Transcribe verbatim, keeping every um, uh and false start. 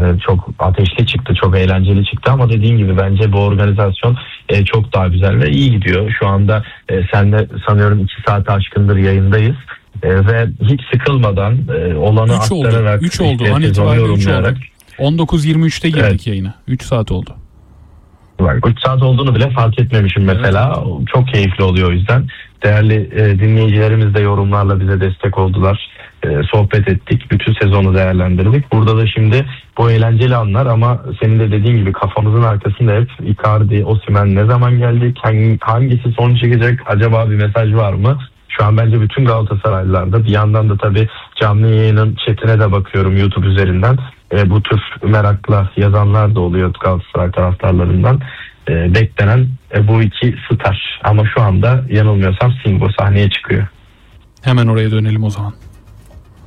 çok ateşli çıktı, çok eğlenceli çıktı ama dediğin gibi bence bu organizasyon e, çok daha güzel ve iyi gidiyor. Şu anda e, sen de sanıyorum iki saat aşkındır yayındayız. E, ve hiç sıkılmadan e, olanı üç aktararak, oldu. üç oldu. işte An sezonu itibariyle üç oldu. yorumlayarak. on dokuz yirmi üçte girdik Evet. yayına. üç saat oldu. üç saat olduğunu bile fark etmemişim mesela. Evet. Çok keyifli oluyor o yüzden. Değerli e, dinleyicilerimiz de yorumlarla bize destek oldular. E, sohbet ettik. Bütün sezonu değerlendirdik. Burada da şimdi bu eğlenceli anlar ama senin de dediğin gibi kafamızın arkasında hep Icardi, Osimhen ne zaman gelecek? Hangi, hangisi son çıkacak? Acaba bir mesaj var mı? Şu an bence bütün Galatasaraylılarda, bir yandan da tabii canlı yayının chatine de bakıyorum YouTube üzerinden. E, bu tür merakla yazanlar da oluyor Galatasaray taraftarlarından. E, beklenen e, bu iki star ama şu anda yanılmıyorsam Singo sahneye çıkıyor. Hemen oraya dönelim o zaman.